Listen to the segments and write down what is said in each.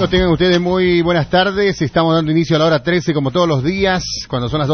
amigos, tengan ustedes muy buenas tardes. Estamos dando inicio a la hora 13 como todos los días, cuando son las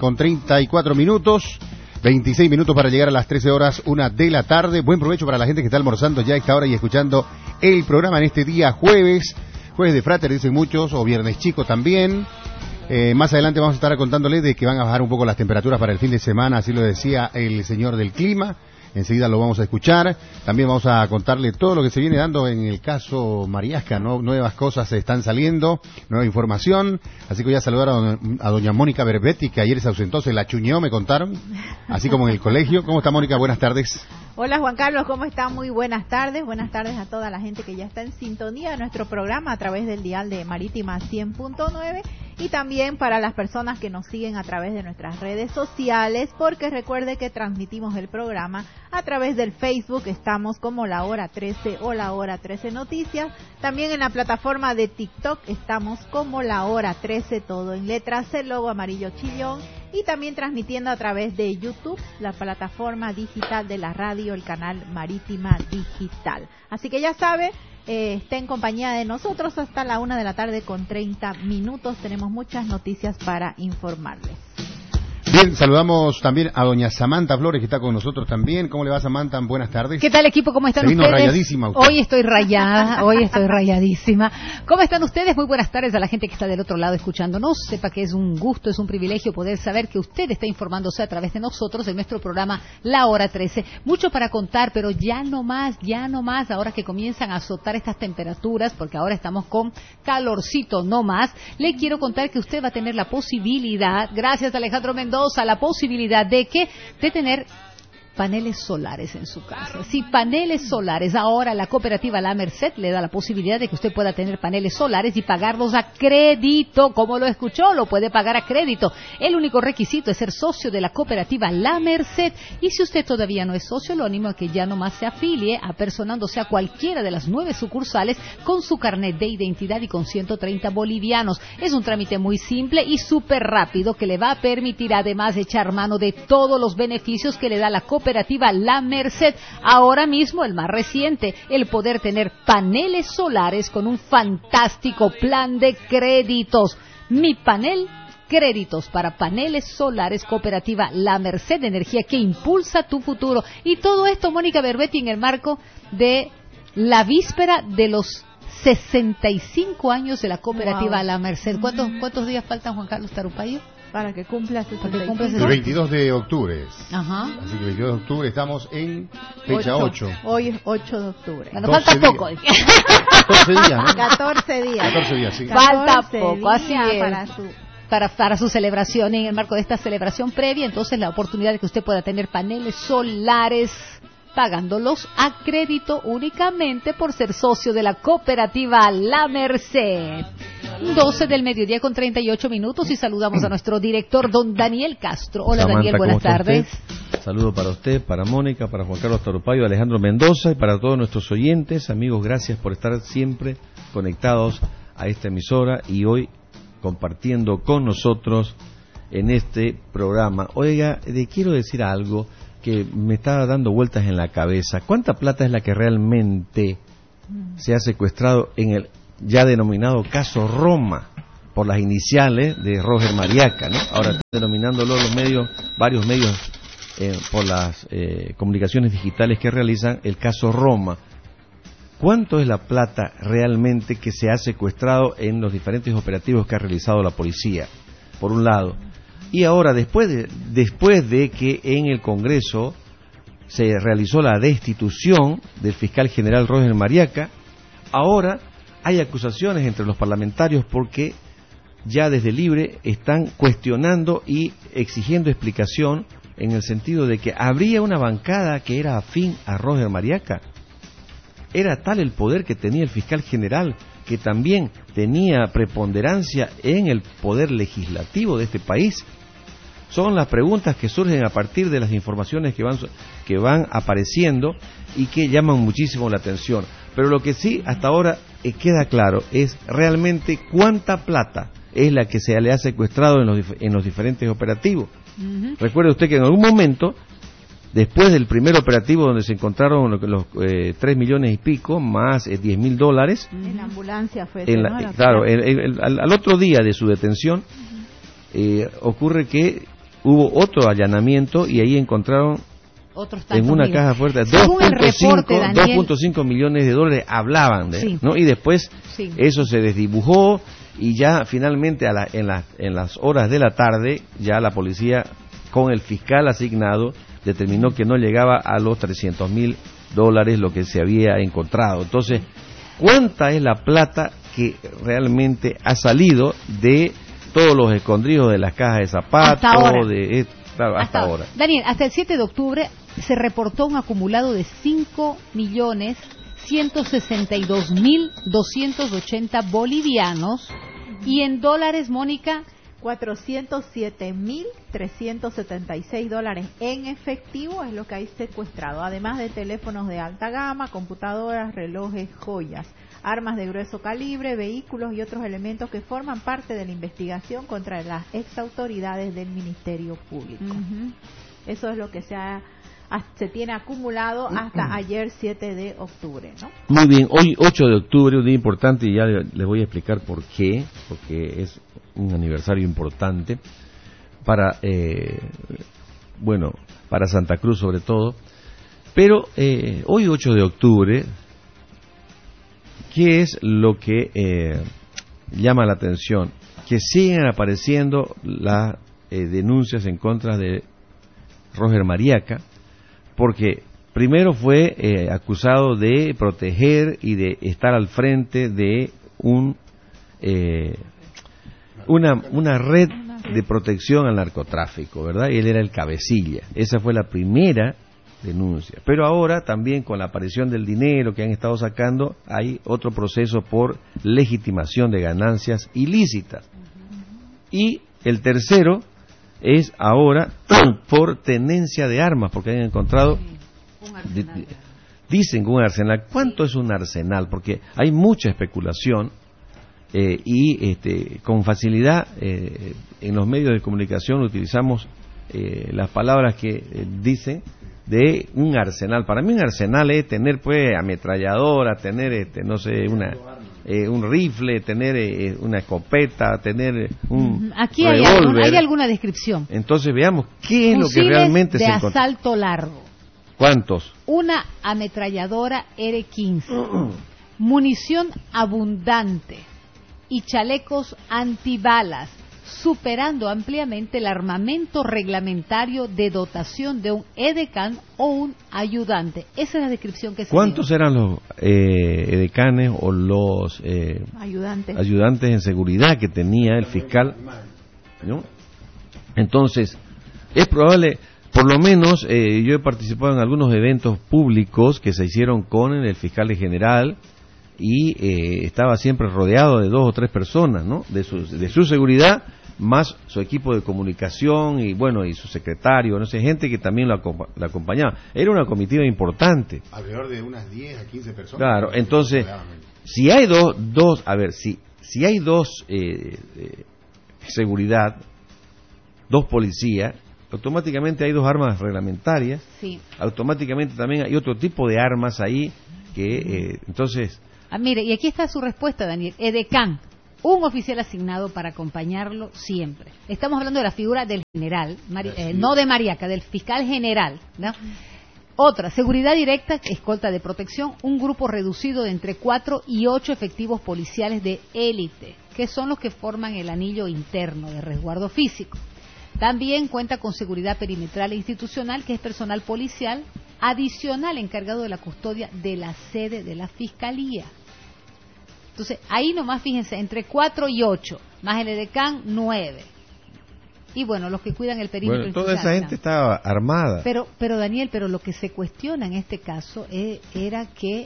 2:34. 26 minutos para llegar a las 13 horas, 1 de la tarde. Buen provecho para la gente que está almorzando ya a esta hora y escuchando el programa en este día jueves de Frater, dicen muchos, o viernes chico también. Más adelante vamos a estar contándoles de que van a bajar un poco las temperaturas para el fin de semana, así lo decía el señor del clima. Enseguida lo vamos a escuchar. También vamos a contarle todo lo que se viene dando en el caso Mariasca, ¿no? Nuevas cosas están saliendo, nueva información. Así que voy a saludar a doña Mónica Berbetti, que ayer se ausentó, se la chuñó, me contaron. Así como en el colegio. ¿Cómo está, Mónica? Buenas tardes. Hola, Juan Carlos, ¿cómo está? Muy buenas tardes. Buenas tardes a toda la gente que ya está en sintonía de nuestro programa a través del dial de Marítima 100.9 y también para las personas que nos siguen a través de nuestras redes sociales, porque recuerde que transmitimos el programa a través del Facebook. Estamos como La Hora 13 o La Hora 13 Noticias. También en la plataforma de TikTok estamos como La Hora 13, todo en letras, el logo amarillo chillón. Y también transmitiendo a través de YouTube, la plataforma digital de la radio, el canal Marítima Digital. Así que ya sabe, esté en compañía de nosotros hasta la 1:30 Tenemos muchas noticias para informarles. Bien, saludamos también a doña Samantha Flores, que está con nosotros también. ¿Cómo le va, Samantha? Buenas tardes. ¿Qué tal, equipo? ¿Cómo están ustedes? Rayadísima usted. Hoy estoy rayada, hoy estoy rayadísima. ¿Cómo están ustedes? Muy buenas tardes a la gente que está del otro lado escuchándonos. Sepa que es un gusto, es un privilegio poder saber que usted está informándose a través de nosotros en nuestro programa La Hora 13. Mucho para contar, pero ya no más, ahora que comienzan a azotar estas temperaturas, porque ahora estamos con calorcito, no más. Le quiero contar que usted va a tener la posibilidad, gracias a Alejandro Mendoza, la posibilidad de tener paneles solares en su casa. Sí, paneles solares. Ahora la cooperativa La Merced le da la posibilidad de que usted pueda tener paneles solares y pagarlos a crédito. ¿Cómo lo escuchó? Lo puede pagar a crédito. El único requisito es ser socio de la cooperativa La Merced. Y si usted todavía no es socio, lo animo a que ya nomás se afilie, apersonándose a cualquiera de las 9 sucursales con su carnet de identidad y con 130 bolivianos. Es un trámite muy simple y súper rápido que le va a permitir además echar mano de todos los beneficios que le da la cooperativa La Merced. Ahora mismo el más reciente, el poder tener paneles solares con un fantástico plan de créditos. Mi panel, créditos para paneles solares, cooperativa La Merced, de energía que impulsa tu futuro. Y todo esto, Mónica Berbetti, en el marco de la víspera de los 65 años de la cooperativa La Merced. ¿Cuántos días faltan, Juan Carlos Tarupayo? Para que cumpla 65. El 22 de octubre. Ajá. Así que el 22 de octubre estamos en fecha 8. Hoy es 8 de octubre. Bueno, falta poco. 14 días, ¿no? 14 días. 14 días, sí. Falta poco, así es. Para su celebración, en el marco de esta celebración previa, entonces la oportunidad de que usted pueda tener paneles solares pagándolos a crédito únicamente por ser socio de la cooperativa La Merced. 12 del mediodía con 38 minutos y saludamos a nuestro director, don Daniel Castro. Hola, Samantha, Daniel, buenas tardes. Saludo para usted, para Mónica, para Juan Carlos Tarupayo, Alejandro Mendoza y para todos nuestros oyentes. Amigos, gracias por estar siempre conectados a esta emisora y hoy compartiendo con nosotros en este programa. Oiga, le quiero decir algo que me está dando vueltas en la cabeza. ¿Cuánta plata es la que realmente se ha secuestrado en el ya denominado caso Roma, por las iniciales de Roger Mariasca, ¿no? Ahora están denominándolo varios medios por las comunicaciones digitales que realizan el caso Roma. ¿Cuánto es la plata realmente que se ha secuestrado en los diferentes operativos que ha realizado la policía? Por un lado. Y ahora, después de que en el Congreso se realizó la destitución del fiscal general Roger Mariasca, ahora hay acusaciones entre los parlamentarios porque ya desde Libre están cuestionando y exigiendo explicación en el sentido de que habría una bancada que era afín a Roger Mariasca. Era tal el poder que tenía el fiscal general que también tenía preponderancia en el poder legislativo de este país. Son las preguntas que surgen a partir de las informaciones que van apareciendo y que llaman muchísimo la atención. Pero lo que sí hasta ahora queda claro es realmente cuánta plata es la que se le ha secuestrado en los diferentes operativos. Recuerde usted que en algún momento Después del primer operativo donde se encontraron los 3 millones y pico, más $10,000. En la ambulancia fue. Claro, al otro día de su detención, ocurre que hubo otro allanamiento y ahí encontraron en una caja fuerte 2.5 millones de dólares hablaban de, ¿no? Y después eso se desdibujó y ya finalmente en las horas de la tarde ya la policía con el fiscal asignado determinó que no llegaba a los $300,000 lo que se había encontrado. Entonces, ¿cuánta es la plata que realmente ha salido de todos los escondrijos de las cajas de zapatos? Hasta ahora. Daniel, hasta el 7 de octubre se reportó un acumulado de 5.162.280 bolivianos y en dólares, Mónica, $407.376 en efectivo es lo que hay secuestrado, además de teléfonos de alta gama, computadoras, relojes, joyas, armas de grueso calibre, vehículos y otros elementos que forman parte de la investigación contra las exautoridades del Ministerio Público. Eso es lo que se tiene acumulado hasta ayer 7 de octubre, ¿no? Muy bien, hoy 8 de octubre, un día importante y ya les voy a explicar por qué, porque es un aniversario importante para, para Santa Cruz sobre todo, pero hoy 8 de octubre, ¿qué es lo que llama la atención? Que siguen apareciendo las denuncias en contra de Roger Mariaca, porque primero fue acusado de proteger y de estar al frente de una red de protección al narcotráfico, ¿verdad? Y él era el cabecilla. Esa fue la primera denuncia. Pero ahora también con la aparición del dinero que han estado sacando, hay otro proceso por legitimación de ganancias ilícitas. Y el tercero es ahora por tenencia de armas, porque han encontrado, dicen un arsenal. ¿Cuánto es un arsenal? Porque hay mucha especulación y con facilidad en los medios de comunicación utilizamos las palabras que dicen de un arsenal. Para mí un arsenal es tener pues ametralladora, tener un rifle, tener una escopeta, tener un aquí revólver. ¿Hay alguna descripción? Entonces veamos qué es lo que realmente se encontró. De asalto largo. ¿Cuántos? Una ametralladora R-15, munición abundante y chalecos antibalas, superando ampliamente el armamento reglamentario de dotación de un edecán o un ayudante. Esa es la descripción que se ¿Cuántos dio. Eran los edecanes o los ayudantes en seguridad que tenía el fiscal? ¿No? Entonces, es probable, por lo menos, yo he participado en algunos eventos públicos que se hicieron con el fiscal general y estaba siempre rodeado de 2 o 3 personas, ¿no? De su seguridad, más su equipo de comunicación y su secretario, no sé, gente que también lo acompañaba. Era una comitiva importante. Alrededor de unas 10 a 15 personas. Claro, entonces, si hay si hay dos seguridad, 2 policías, automáticamente hay 2 armas reglamentarias. Sí. Automáticamente también hay otro tipo de armas ahí que, entonces... mire, y aquí está su respuesta, Daniel. Edecán, un oficial asignado para acompañarlo siempre. Estamos hablando de la figura del general, no de Mariaca, del fiscal general, ¿no? Otra, seguridad directa, escolta de protección, un grupo reducido de entre 4 y 8 efectivos policiales de élite, que son los que forman el anillo interno de resguardo físico. También cuenta con seguridad perimetral e institucional, que es personal policial adicional encargado de la custodia de la sede de la Fiscalía. Entonces, ahí nomás fíjense, entre 4 y 8, más el edecán, 9. Y los que cuidan el perímetro toda esa gente estaba armada. Pero Daniel, lo que se cuestiona en este caso era que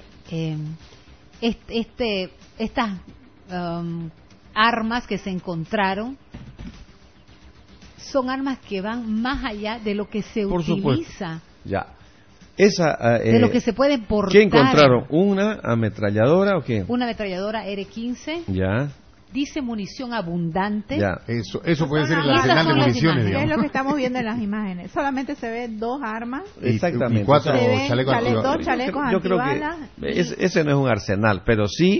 estas armas que se encontraron son armas que van más allá de lo que se Por utiliza. Supuesto. Ya. De lo que se puede portar. ¿Qué encontraron? ¿Una ametralladora o qué? Una ametralladora R-15. Ya. dice munición abundante. Ya. Eso puede ser el Esas arsenal de son las municiones, imágenes. Es digamos. lo que estamos viendo en las imágenes. Solamente se ven 2 armas. Exactamente. Y 4 Se ven chalecos antibalas. 2 chalecos Yo creo antibalas. que ese no es un arsenal, pero sí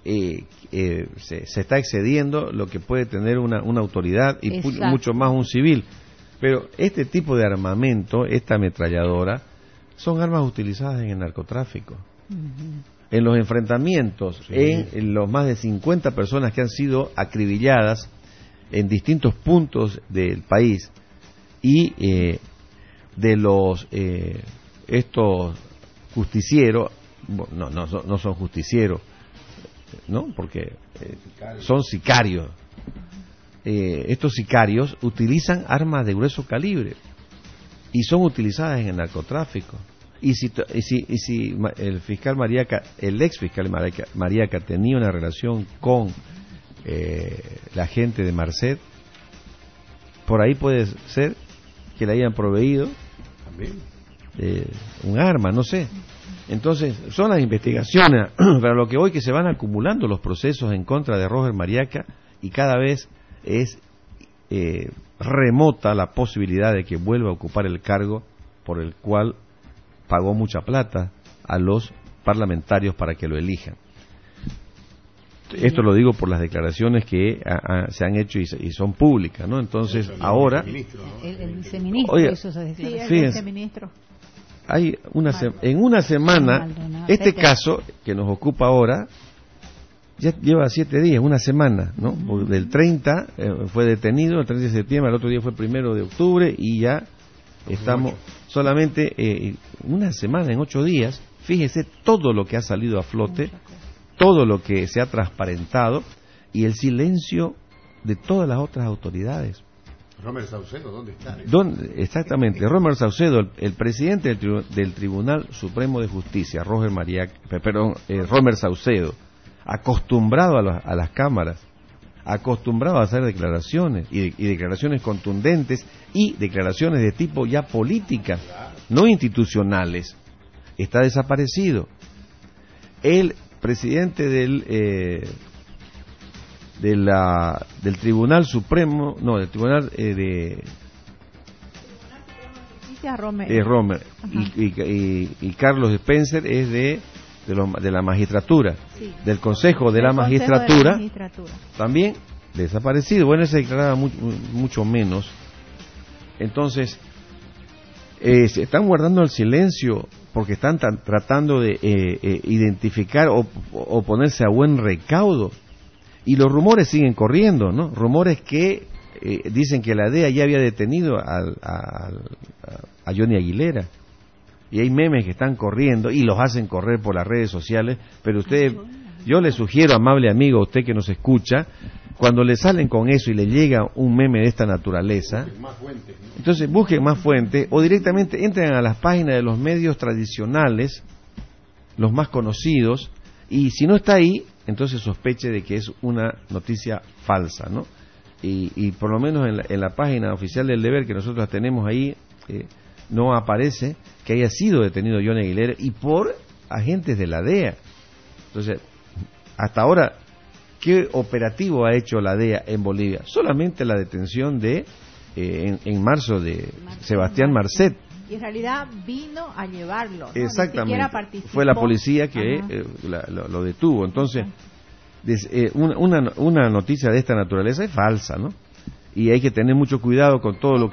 se está excediendo lo que puede tener una autoridad y Exacto. mucho más un civil. Pero este tipo de armamento, esta ametralladora, son armas utilizadas en el narcotráfico. En los enfrentamientos, Sí. en los más de 50 personas que han sido acribilladas en distintos puntos del país y de los estos justicieros, no son justicieros, ¿no? Porque son sicarios. Estos sicarios utilizan armas de grueso calibre y son utilizadas en el narcotráfico. Y si el fiscal Mariaca, el ex fiscal Mariaca tenía una relación con la gente de Marcet, por ahí puede ser que le hayan proveído un arma, no sé. Entonces, son las investigaciones, para lo que hoy que se van acumulando los procesos en contra de Roger Mariaca y cada vez es remota la posibilidad de que vuelva a ocupar el cargo por el cual pagó mucha plata a los parlamentarios para que lo elijan. Esto lo digo por las declaraciones que se han hecho y son públicas, ¿no? Entonces, ahora... El viceministro Oiga, hizo esas Sí, declaraciones. el Fíjense. viceministro. Hay en una semana, Maldonado. este caso que nos ocupa ahora, ya lleva 7 días, una semana, ¿no? Porque del 30 fue detenido, el 30 de septiembre, el otro día fue el 1 de octubre y ya estamos solamente una semana, en 8 días. Fíjese todo lo que ha salido a flote, todo lo que se ha transparentado y el silencio de todas las otras autoridades. Romer Saucedo, ¿dónde está? Exactamente, Romer Saucedo, el presidente del Tribunal Supremo de Justicia, Romer Saucedo, acostumbrado a las cámaras, acostumbrado a hacer declaraciones y declaraciones contundentes y declaraciones de tipo ya políticas, no institucionales, está desaparecido. El presidente del Tribunal Supremo, no, del Tribunal Justicia Romer. Romer y Carlos Spencer es de la magistratura, Sí. del Consejo de la Del Consejo Magistratura, de la Magistratura. también desaparecido. Bueno, se declaraba mucho menos. Entonces, se están guardando el silencio porque están tratando de identificar o ponerse a buen recaudo. Y los rumores siguen corriendo, ¿no? Rumores que dicen que la DEA ya había detenido a Johnny Aguilera. Y hay memes que están corriendo y los hacen correr por las redes sociales, pero yo le sugiero, amable amigo, a usted que nos escucha, cuando le salen con eso y le llega un meme de esta naturaleza, entonces busquen más fuentes o directamente entren a las páginas de los medios tradicionales, los más conocidos, y si no está ahí, entonces sospeche de que es una noticia falsa, ¿no? Y por lo menos en la página oficial del Deber que nosotros tenemos ahí, no aparece que haya sido detenido Johnny Aguilera y por agentes de la DEA. Entonces, hasta ahora, ¿qué operativo ha hecho la DEA en Bolivia? Solamente la detención de en marzo de Sebastián Marcet. Y en realidad vino a llevarlo, ¿no? Exactamente. Ni siquiera participó. Fue la policía que lo detuvo. Entonces, una noticia de esta naturaleza es falsa, ¿no? Y hay que tener mucho cuidado con todo lo